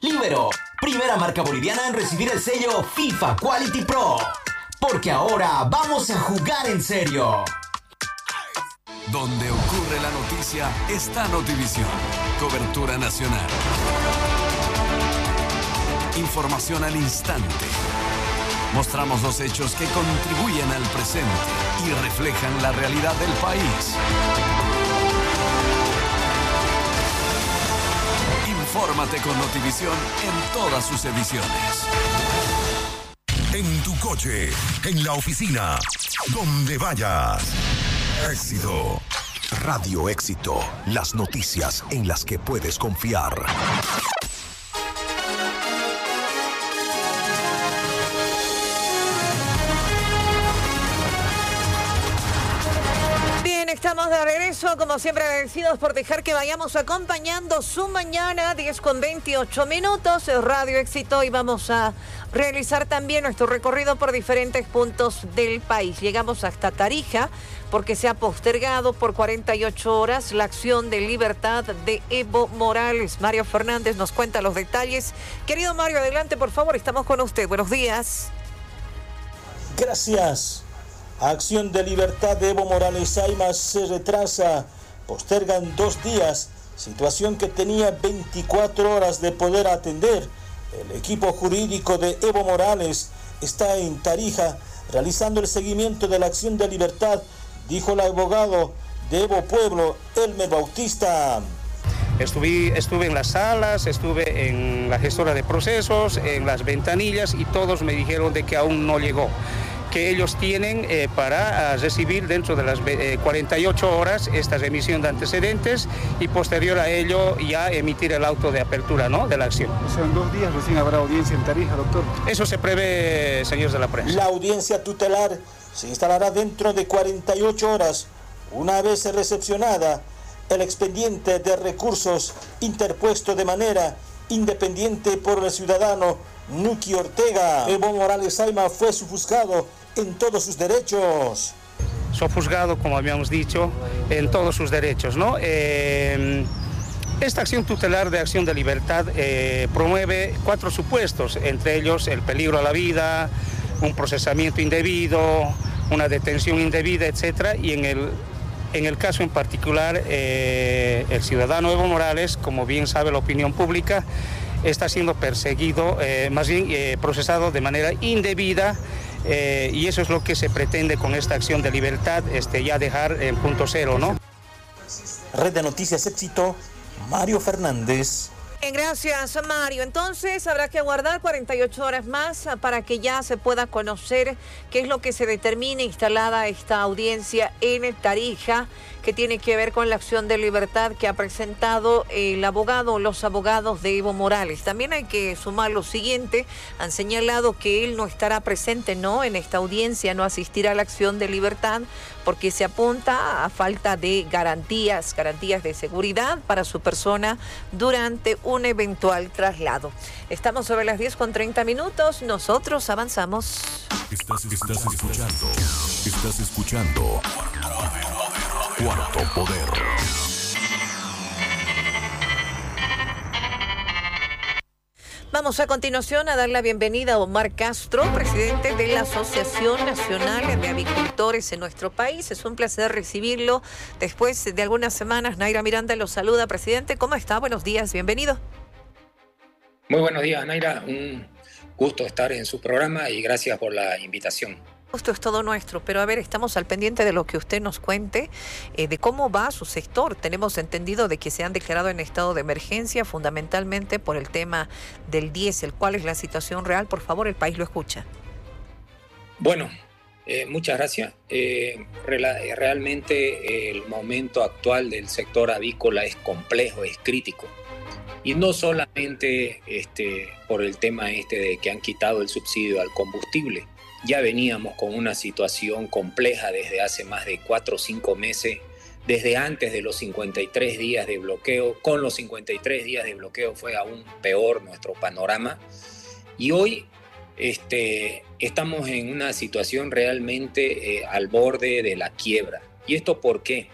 Libero, primera marca boliviana en recibir el sello FIFA Quality Pro. Porque ahora vamos a jugar en serio. Donde ocurre la noticia está Notivisión. Cobertura nacional. Información al instante. Mostramos los hechos que contribuyen al presente y reflejan la realidad del país. Infórmate con Notivisión en todas sus ediciones. En tu coche, en la oficina, donde vayas. Éxito. Radio Éxito. Las noticias en las que puedes confiar. Estamos de regreso, como siempre agradecidos por dejar que vayamos acompañando su mañana, 10:28, Radio Éxito, y vamos a realizar también nuestro recorrido por diferentes puntos del país. Llegamos hasta Tarija porque se ha postergado por 48 horas la acción de libertad de Evo Morales. Mario Fernández nos cuenta los detalles. Querido Mario, adelante por favor, estamos con usted. Buenos días. Gracias. Acción de libertad de Evo Morales Saima se retrasa, postergan 2 días, situación que tenía 24 horas de poder atender. El equipo jurídico de Evo Morales está en Tarija realizando el seguimiento de la acción de libertad, dijo el abogado de Evo Pueblo, Elmer Bautista. Estuve en las salas, estuve en la gestora de procesos, en las ventanillas, y todos me dijeron de que aún no llegó, que ellos tienen para recibir dentro de las 48 horas esta remisión de antecedentes y posterior a ello ya emitir el auto de apertura, ¿no?, de la acción. O sea, en 2 días recién habrá audiencia en Tarija, doctor. Eso se prevé, señores de la prensa. La audiencia tutelar se instalará dentro de 48 horas, una vez recepcionada el expediente de recursos interpuesto de manera independiente por el ciudadano Nuki Ortega. Evo Morales Saima fue sofuscado en todos sus derechos. Sofuscado, como habíamos dicho, en todos sus derechos, ¿no? Esta acción tutelar de acción de libertad promueve 4 supuestos, entre ellos el peligro a la vida, un procesamiento indebido, una detención indebida, etcétera, y en el caso en particular, el ciudadano Evo Morales, como bien sabe la opinión pública, está siendo perseguido, más bien procesado de manera indebida, y eso es lo que se pretende con esta acción de libertad, ya dejar en punto cero, ¿no? Red de Noticias Éxito, Mario Fernández. Gracias, Mario. Entonces habrá que aguardar 48 horas más para que ya se pueda conocer qué es lo que se determine instalada esta audiencia en Tarija, que tiene que ver con la acción de libertad que ha presentado el abogado o los abogados de Evo Morales. También hay que sumar lo siguiente: han señalado que él no estará presente, ¿no?, en esta audiencia, no asistirá a la acción de libertad porque se apunta a falta de garantías de seguridad para su persona durante un eventual traslado. Estamos sobre las 10:30, nosotros avanzamos. Estás escuchando Cuarto Poder. Vamos a continuación a dar la bienvenida a Omar Castro, presidente de la Asociación Nacional de Avicultores en nuestro país. Es un placer recibirlo después de algunas semanas. Naira Miranda lo saluda. Presidente, ¿cómo está? Buenos días, bienvenido. Muy buenos días, Naira. Un gusto estar en su programa y gracias por la invitación. Esto es todo nuestro, pero a ver, estamos al pendiente de lo que usted nos cuente, de cómo va su sector. Tenemos entendido de que se han declarado en estado de emergencia fundamentalmente por el tema del diésel. ¿Cuál es la situación real? Por favor, el país lo escucha. Bueno, muchas gracias. Realmente el momento actual del sector avícola es complejo, es crítico. Y no solamente por el tema de que han quitado el subsidio al combustible. Ya veníamos con una situación compleja desde hace más de 4 o 5 meses, desde antes de los 53 días de bloqueo. Con los 53 días de bloqueo fue aún peor nuestro panorama. Y hoy estamos en una situación realmente al borde de la quiebra. ¿Y esto por qué?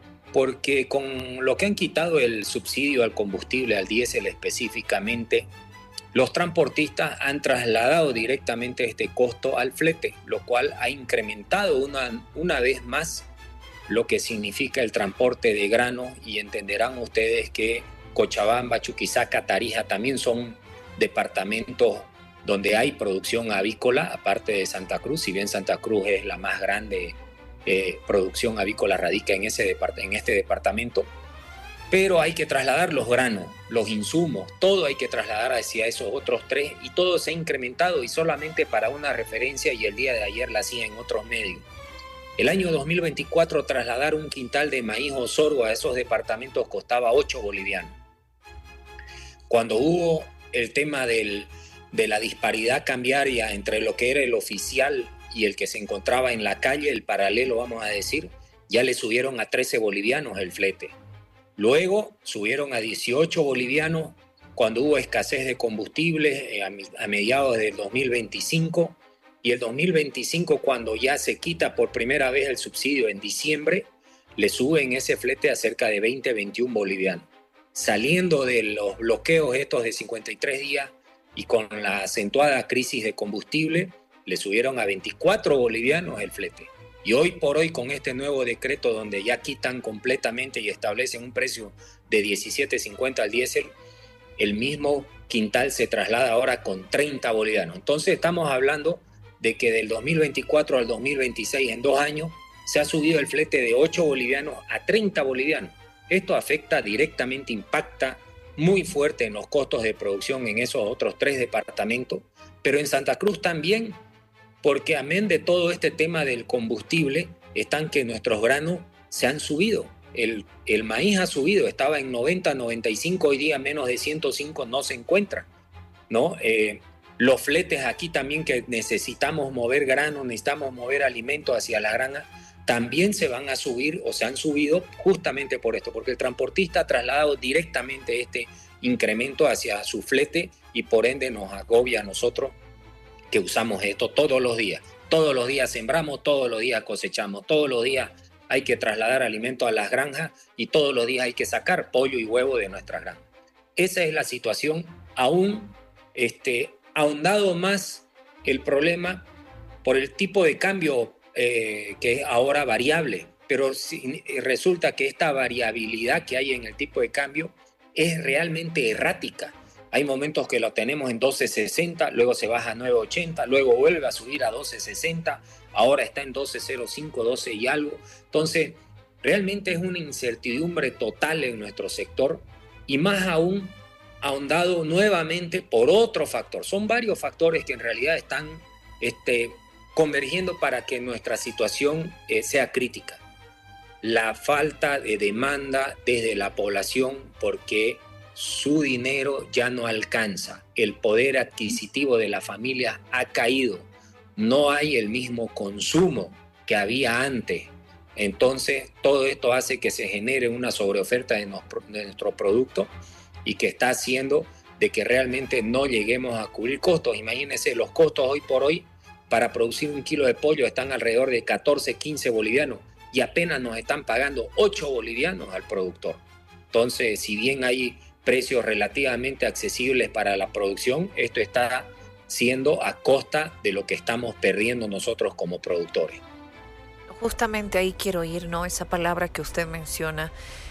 Porque con lo que han quitado el subsidio al combustible, al diésel específicamente, los transportistas han trasladado directamente este costo al flete, lo cual ha incrementado una vez más lo que significa el transporte de grano, y entenderán ustedes que Cochabamba, Chuquisaca, Tarija también son departamentos donde hay producción avícola, aparte de Santa Cruz, si bien Santa Cruz es la más grande producción avícola radica en este departamento, pero hay que trasladar los granos, los insumos, todo hay que trasladar hacia esos otros tres, y todo se ha incrementado. Y solamente para una referencia, y el día de ayer la hacía en otros medios, el año 2024 trasladar un quintal de maíz o sorgo a esos departamentos costaba 8 bolivianos. Cuando hubo el tema de la disparidad cambiaria entre lo que era el oficial y el que se encontraba en la calle, el paralelo vamos a decir, ya le subieron a 13 bolivianos el flete. Luego subieron a 18 bolivianos cuando hubo escasez de combustible a mediados del 2025, y el 2025, cuando ya se quita por primera vez el subsidio en diciembre, le suben ese flete a cerca de 20-21 bolivianos. Saliendo de los bloqueos estos de 53 días y con la acentuada crisis de combustible, le subieron a 24 bolivianos el flete. Y hoy por hoy, con este nuevo decreto donde ya quitan completamente y establecen un precio de 17.50 al diésel, el mismo quintal se traslada ahora con 30 bolivianos. Entonces estamos hablando de que del 2024 al 2026, en 2 años, se ha subido el flete de 8 bolivianos a 30 bolivianos. Esto afecta directamente, impacta muy fuerte en los costos de producción en esos otros 3 departamentos, pero en Santa Cruz también, porque amén de todo este tema del combustible, están que nuestros granos se han subido. El maíz ha subido, estaba en 90, 95, hoy día menos de 105 no se encuentra, ¿no? Los fletes aquí también, que necesitamos mover granos, necesitamos mover alimentos hacia la granja, también se van a subir o se han subido justamente por esto, porque el transportista ha trasladado directamente este incremento hacia su flete y por ende nos agobia a nosotros que usamos esto todos los días. Todos los días sembramos, todos los días cosechamos, todos los días hay que trasladar alimentos a las granjas y todos los días hay que sacar pollo y huevo de nuestras granjas. Esa es la situación, aún ahondado más el problema por el tipo de cambio que es ahora variable, pero resulta que esta variabilidad que hay en el tipo de cambio es realmente errática. Hay momentos que lo tenemos en 12.60, luego se baja a 9.80, luego vuelve a subir a 12.60, ahora está en 12.05, 12 y algo. Entonces, realmente es una incertidumbre total en nuestro sector, y más aún ahondado nuevamente por otro factor. Son varios factores que en realidad están convergiendo para que nuestra situación sea crítica. La falta de demanda desde la población, porque su dinero ya no alcanza. El poder adquisitivo de la familia ha caído. No hay el mismo consumo que había antes. Entonces, todo esto hace que se genere una sobreoferta de nuestro producto y que está haciendo de que realmente no lleguemos a cubrir costos. Imagínense, los costos hoy por hoy para producir 1 kilo de pollo están alrededor de 14, 15 bolivianos y apenas nos están pagando 8 bolivianos al productor. Entonces, si bien hay precios relativamente accesibles para la producción, esto está siendo a costa de lo que estamos perdiendo nosotros como productores. Justamente ahí quiero ir, ¿no? Esa palabra que usted menciona,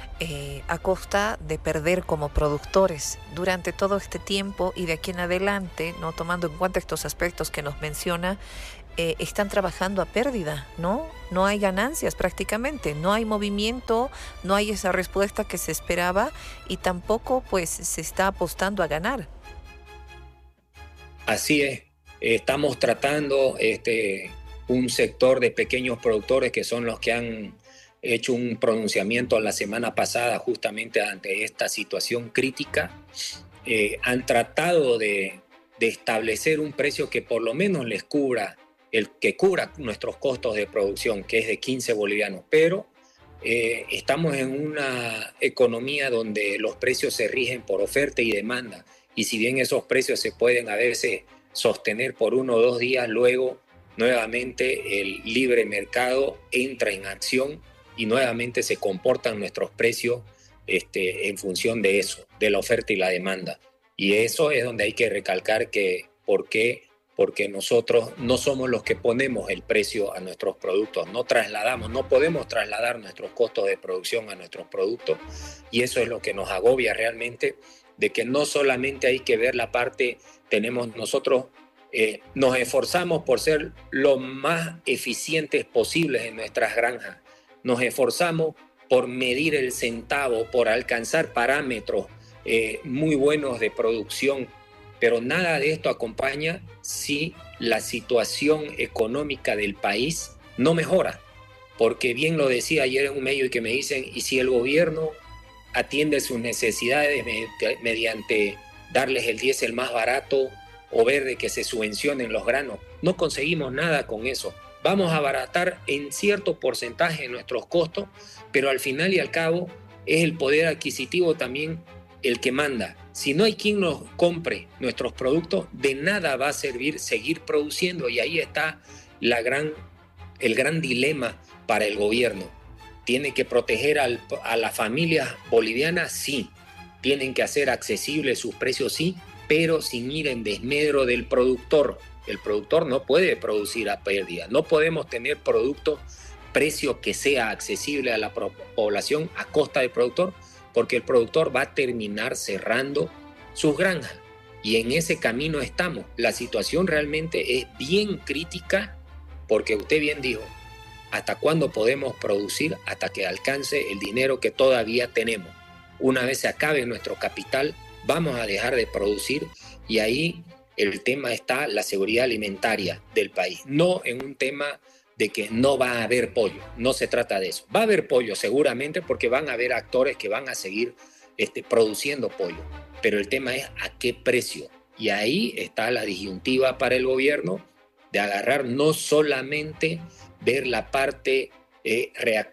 a costa de perder como productores durante todo este tiempo y de aquí en adelante, ¿no? Tomando en cuenta estos aspectos que nos menciona, están trabajando a pérdida, ¿no? No hay ganancias prácticamente, no hay movimiento, no hay esa respuesta que se esperaba y tampoco pues se está apostando a ganar. Así es, estamos tratando un sector de pequeños productores que son los que han hecho un pronunciamiento la semana pasada justamente ante esta situación crítica. Han tratado de establecer un precio que por lo menos les cubra nuestros costos de producción, que es de 15 bolivianos, pero estamos en una economía donde los precios se rigen por oferta y demanda, y si bien esos precios se pueden a veces sostener por 1 o 2 días, luego nuevamente el libre mercado entra en acción y nuevamente se comportan nuestros precios en función de eso, de la oferta y la demanda. Y eso es donde hay que recalcar que ¿por qué? Porque nosotros no somos los que ponemos el precio a nuestros productos, no podemos trasladar nuestros costos de producción a nuestros productos, y eso es lo que nos agobia realmente, de que no solamente hay que ver la parte, nos esforzamos por ser lo más eficientes posibles en nuestras granjas, nos esforzamos por medir el centavo, por alcanzar parámetros muy buenos de producción, pero nada de esto acompaña si la situación económica del país no mejora. Porque bien lo decía ayer en un medio y que me dicen, ¿y si el gobierno atiende sus necesidades mediante darles el diésel más barato o ver de que se subvencionen los granos? No conseguimos nada con eso. Vamos a abaratar en cierto porcentaje nuestros costos, pero al final y al cabo es el poder adquisitivo también el que manda. Si no hay quien nos compre nuestros productos, de nada va a servir seguir produciendo, y ahí está el gran dilema para el gobierno. ¿Tiene que proteger a las familias bolivianas? Sí. ¿Tienen que hacer accesibles sus precios? Sí, pero sin ir en desmedro del productor. El productor no puede producir a pérdida. No podemos tener precio que sea accesible a la población a costa del productor, porque el productor va a terminar cerrando sus granjas. Y en ese camino estamos. La situación realmente es bien crítica, porque usted bien dijo, ¿hasta cuándo podemos producir? Hasta que alcance el dinero que todavía tenemos. Una vez se acabe nuestro capital, vamos a dejar de producir, y ahí el tema está la seguridad alimentaria del país. No en un tema de que no va a haber pollo, no se trata de eso. Va a haber pollo seguramente, porque van a haber actores que van a seguir produciendo pollo, pero el tema es a qué precio. Y ahí está la disyuntiva para el gobierno de agarrar, no solamente ver la parte de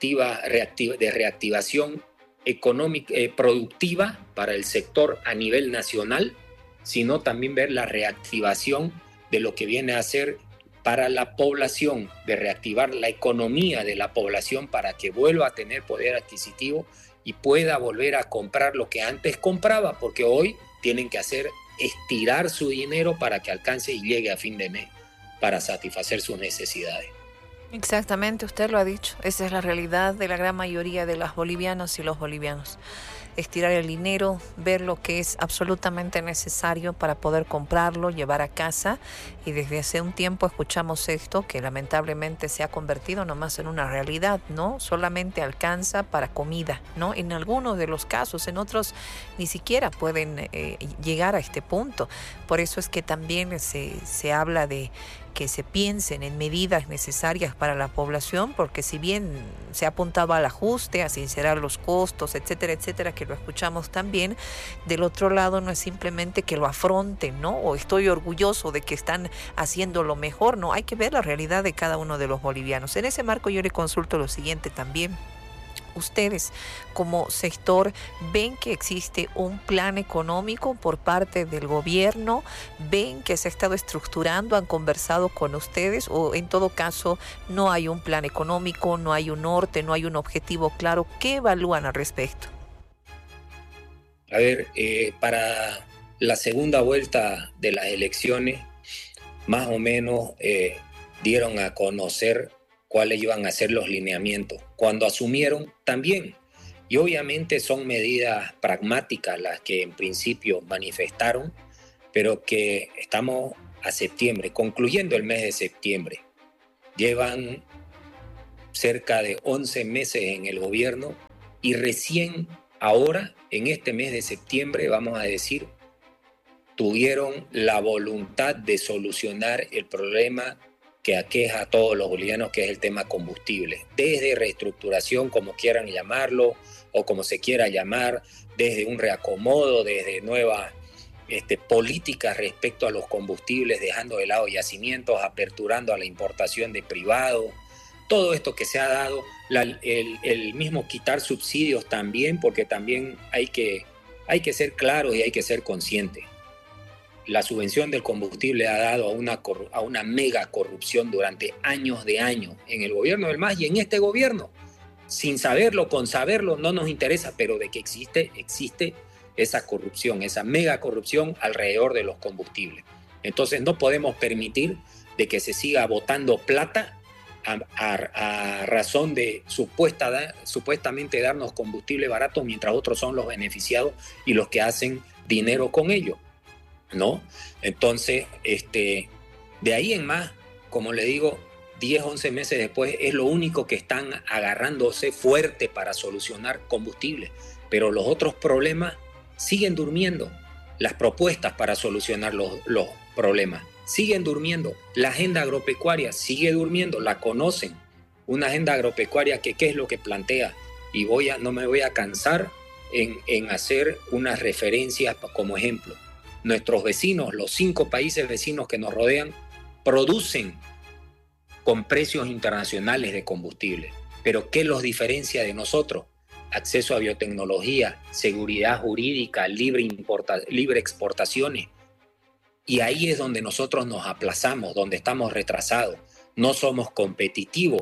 reactivación económica, productiva para el sector a nivel nacional, sino también ver la reactivación de lo que viene a ser para la población, de reactivar la economía de la población para que vuelva a tener poder adquisitivo y pueda volver a comprar lo que antes compraba, porque hoy tienen que estirar su dinero para que alcance y llegue a fin de mes para satisfacer sus necesidades. Exactamente, usted lo ha dicho. Esa es la realidad de la gran mayoría de las bolivianas y los bolivianos. Estirar el dinero, ver lo que es absolutamente necesario para poder comprarlo, llevar a casa. Y desde hace un tiempo escuchamos esto, que lamentablemente se ha convertido nomás en una realidad, ¿no? Solamente alcanza para comida, ¿no? En algunos de los casos, en otros ni siquiera pueden llegar a este punto. Por eso es que también se habla de que se piensen en medidas necesarias para la población, porque si bien se apuntaba al ajuste, a sincerar los costos, etcétera, etcétera, que lo escuchamos también, del otro lado no es simplemente que lo afronten, ¿no? O estoy orgulloso de que están haciendo lo mejor, no, hay que ver la realidad de cada uno de los bolivianos. En ese marco yo le consulto lo siguiente también. Ustedes como sector ven que existe un plan económico por parte del gobierno, ven que se ha estado estructurando, han conversado con ustedes, o en todo caso no hay un plan económico, no hay un norte, no hay un objetivo claro. ¿Qué evalúan al respecto? A ver, para la segunda vuelta de las elecciones, más o menos dieron a conocer cuáles iban a ser los lineamientos. Cuando asumieron también, y obviamente son medidas pragmáticas las que en principio manifestaron, pero que estamos a septiembre, concluyendo el mes de septiembre. Llevan cerca de 11 meses en el gobierno y recién ahora, en este mes de septiembre, vamos a decir, tuvieron la voluntad de solucionar el problema que aqueja a todos los bolivianos, que es el tema combustible, desde reestructuración, como quieran llamarlo, o como se quiera llamar, desde un reacomodo, desde nuevas políticas respecto a los combustibles, dejando de lado yacimientos, aperturando a la importación de privado, todo esto que se ha dado, el mismo quitar subsidios también, porque también hay que ser claros y hay que ser conscientes. La subvención del combustible ha dado a una mega corrupción durante años de años en el gobierno del MAS y en este gobierno. Sin saberlo, con saberlo, no nos interesa, pero de que existe, existe, esa corrupción, esa mega corrupción alrededor de los combustibles. Entonces no podemos permitir de que se siga botando plata a razón de supuestamente darnos combustible barato, mientras otros son los beneficiados y los que hacen dinero con ello, ¿no? Entonces, de ahí en más, como le digo, 10, 11 meses después es lo único que están agarrándose fuerte para solucionar combustible, pero los otros problemas siguen durmiendo. Las propuestas para solucionar los problemas siguen durmiendo. La agenda agropecuaria sigue durmiendo, la conocen. Una agenda agropecuaria que ¿qué es lo que plantea? Y no me voy a cansar en hacer unas referencias como ejemplo. Nuestros vecinos, los 5 países vecinos que nos rodean, producen con precios internacionales de combustible. Pero ¿qué los diferencia de nosotros? Acceso a biotecnología, seguridad jurídica, libre exportaciones. Y ahí es donde nosotros nos aplazamos, donde estamos retrasados. No somos competitivos,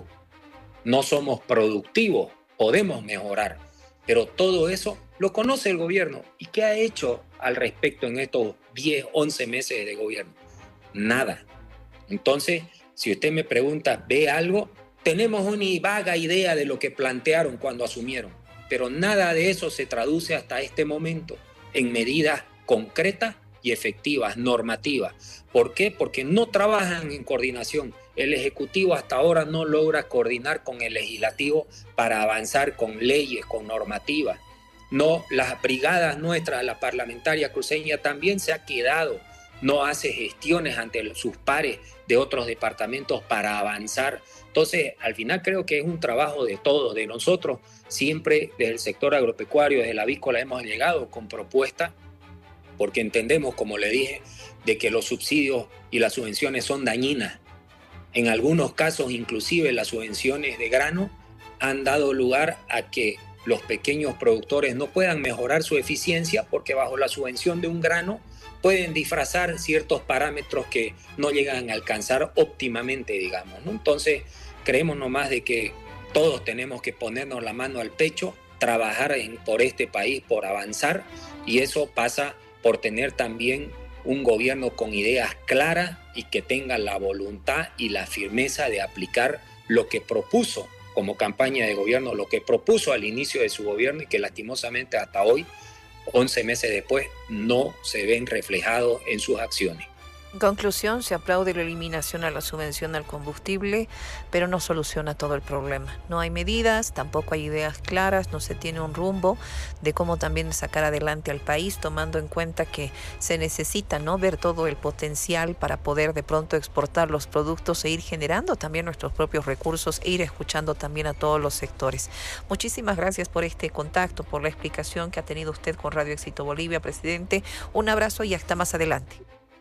no somos productivos, podemos mejorar. Pero todo eso lo conoce el gobierno. ¿Y qué ha hecho al respecto en estos 10, 11 meses de gobierno? Nada. Entonces, si usted me pregunta, ¿ve algo? Tenemos una vaga idea de lo que plantearon cuando asumieron, pero nada de eso se traduce hasta este momento en medidas concretas y efectivas, normativas. ¿Por qué? Porque no trabajan en coordinación. El Ejecutivo hasta ahora no logra coordinar con el Legislativo para avanzar con leyes, con normativas. No, las brigadas nuestras, la parlamentaria cruceña también se ha quedado, no hace gestiones ante sus pares de otros departamentos para avanzar. Entonces, al final creo que es un trabajo de todos, de nosotros. Siempre desde el sector agropecuario, desde la avícola, hemos llegado con propuestas, porque entendemos, como le dije, de que los subsidios y las subvenciones son dañinas. En algunos casos, inclusive las subvenciones de grano han dado lugar a que los pequeños productores no puedan mejorar su eficiencia, porque bajo la subvención de un grano pueden disfrazar ciertos parámetros que no llegan a alcanzar óptimamente, digamos, ¿no? Entonces, creemos nomás de que todos tenemos que ponernos la mano al pecho, trabajar por este país, por avanzar, y eso pasa por tener también un gobierno con ideas claras y que tenga la voluntad y la firmeza de aplicar lo que propuso como campaña de gobierno, lo que propuso al inicio de su gobierno y que lastimosamente hasta hoy, 11 meses después, no se ven reflejados en sus acciones. En conclusión, se aplaude la eliminación a la subvención al combustible, pero no soluciona todo el problema. No hay medidas, tampoco hay ideas claras, no se tiene un rumbo de cómo también sacar adelante al país, tomando en cuenta que se necesita, ¿no?, ver todo el potencial para poder de pronto exportar los productos e ir generando también nuestros propios recursos e ir escuchando también a todos los sectores. Muchísimas gracias por este contacto, por la explicación que ha tenido usted con Radio Éxito Bolivia, presidente. Un abrazo y hasta más adelante.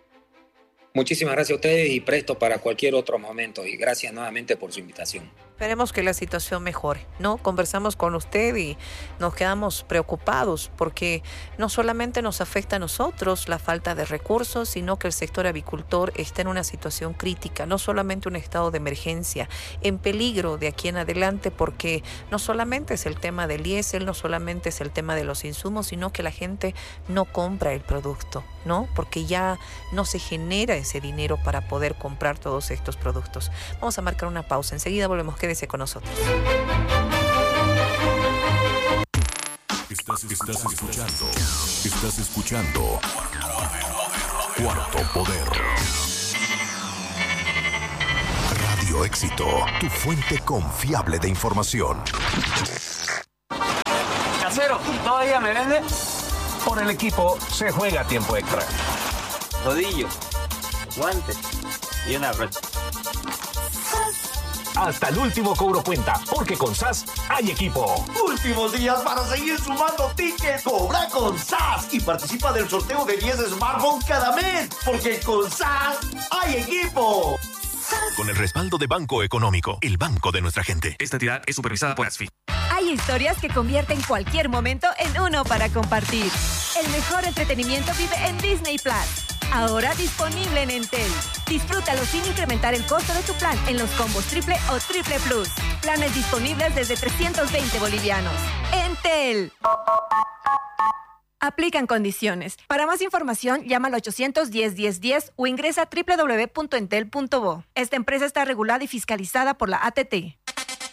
Muchísimas gracias a ustedes y presto para cualquier otro momento. Y gracias nuevamente por su invitación. Esperemos que la situación mejore, ¿no? Conversamos con usted y nos quedamos preocupados porque no solamente nos afecta a nosotros la falta de recursos, sino que el sector avicultor está en una situación crítica, no solamente un estado de emergencia, en peligro de aquí en adelante, porque no solamente es el tema del diésel, no solamente es el tema de los insumos, sino que la gente no compra el producto, ¿no? Porque ya no se genera ese dinero para poder comprar todos estos productos. Vamos a marcar una pausa, enseguida volvemos. Quédese con nosotros. Estás escuchando Cuarto Poder. Radio Éxito, tu fuente confiable de información. Casero, ¿todavía me vende? Por el equipo se juega a tiempo extra. Rodillo, guantes y una red. Hasta el último cobro cuenta, porque con SAS hay equipo. Últimos días para seguir sumando tickets. Cobra con SAS y participa del sorteo de 10 smartphones cada mes, porque con SAS hay equipo. Con el respaldo de Banco Económico, el banco de nuestra gente. Esta entidad es supervisada por ASFI. Hay historias que convierten cualquier momento en uno para compartir. El mejor entretenimiento vive en Disney Plus. Ahora disponible en Entel. Disfrútalo sin incrementar el costo de tu plan en los combos triple o triple plus. Planes disponibles desde 320 bolivianos. Entel. Aplican condiciones. Para más información, llama al 810-1010 o ingresa a www.entel.bo. Esta empresa está regulada y fiscalizada por la ATT.